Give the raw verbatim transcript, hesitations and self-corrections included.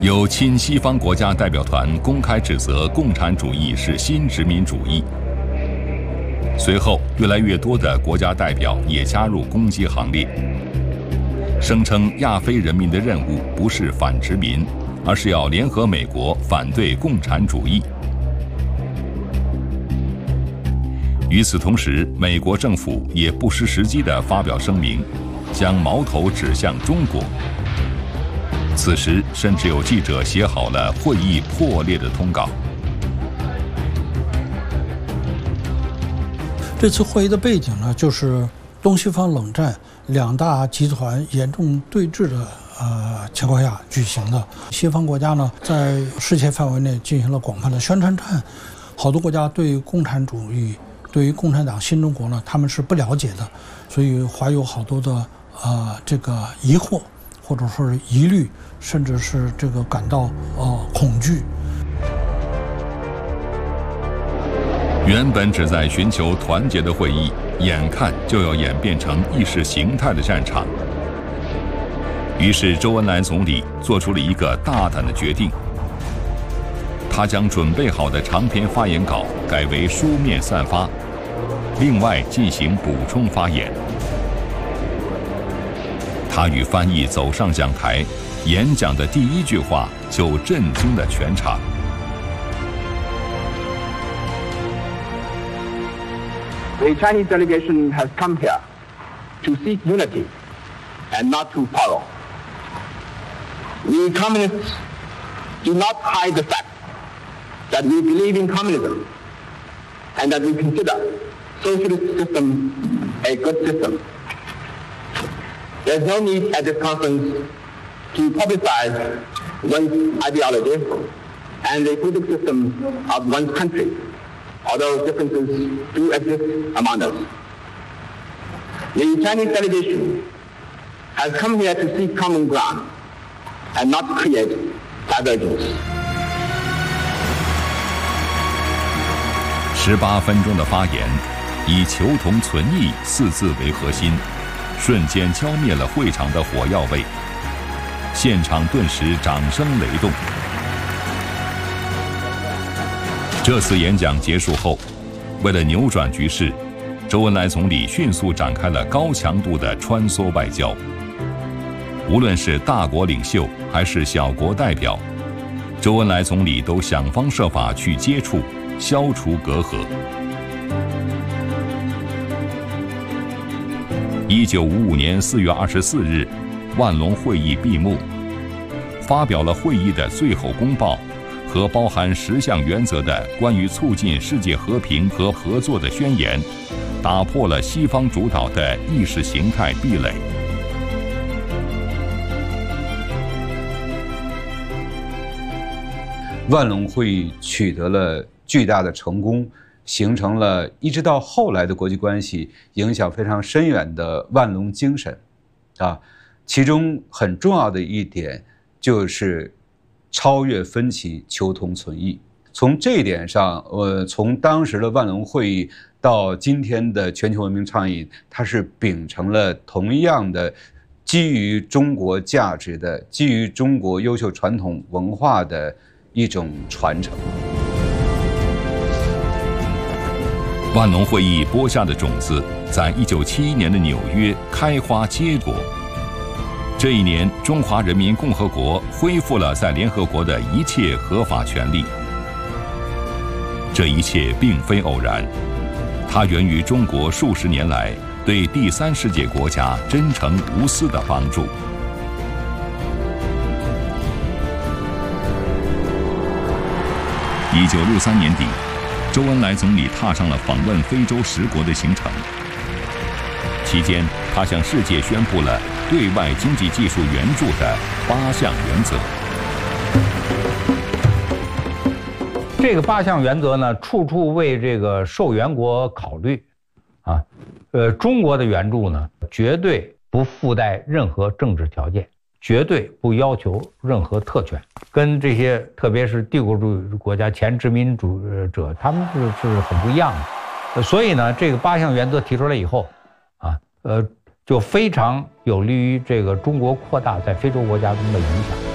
有亲西方国家代表团公开指责共产主义是新殖民主义。随后，越来越多的国家代表也加入攻击行列，声称亚非人民的任务不是反殖民，而是要联合美国反对共产主义。与此同时，美国政府也不失时机地发表声明，将矛头指向中国。此时，甚至有记者写好了会议破裂的通稿。 这次会议的背景呢，就是东西方冷战两大集团严重对峙的呃情况下举行的。西方国家呢，在世界范围内进行了广泛的宣传战，好多国家对共产主义、对于共产党新中国呢，他们是不了解的，所以怀有好多的呃这个疑惑，或者说是疑虑，甚至是这个感到呃恐惧。 原本只在寻求团结的会议，眼看就要演变成意识形态的战场。于是，周恩来总理做出了一个大胆的决定，他将准备好的长篇发言稿改为书面散发，另外进行补充发言。他与翻译走上讲台，演讲的第一句话就震惊了全场。 The Chinese delegation has come here to seek unity and not to quarrel. We communists do not hide the fact that we believe in communism and that we consider socialist system a good system. There's no need at this conference to publicize one's ideology and the political system of one's country, although differences do exist among us. The Chinese delegation has come here to seek common ground and not create divergence. 十八分钟的发言，以求同存异四字为核心，瞬间浇灭了会场的火药味，现场顿时掌声雷动。这次演讲结束后，为了扭转局势，周恩来总理迅速展开了高强度的穿梭外交。无论是大国领袖还是小国代表，周恩来总理都想方设法去接触，消除隔阂。一九五五年四月二十四日，万隆会议闭幕，发表了会议的最后公报和包含十项原则的关于促进世界和平和合作的宣言，打破了西方主导的意识形态壁垒。 万隆会议取得了巨大的成功，形成了一直到后来的国际关系影响非常深远的万隆精神，啊，其中很重要的一点就是超越分歧，求同存异。从这一点上，呃，从当时的万隆会议到今天的全球文明倡议，它是秉承了同样的基于中国价值的、基于中国优秀传统文化的一种传承。 万隆会议播下的种子，在一九七一年的纽约开花结果。这一年，中华人民共和国恢复了在联合国的一切合法权利。这一切并非偶然，它源于中国数十年来对第三世界国家真诚无私的帮助。一九六三年底，周恩来总理踏上了访问非洲十国的行程。期间，他向世界宣布了对外经济技术援助的八项原则。 这个八项原则呢，处处为这个受援国考虑，啊，呃，中国的援助呢，绝对不附带任何政治条件，绝对不要求任何特权，跟这些特别是帝国主义国家前殖民主者，他们是是很不一样的。所以呢，这个八项原则提出来以后，啊，呃，就非常有利于这个中国扩大在非洲国家中的影响。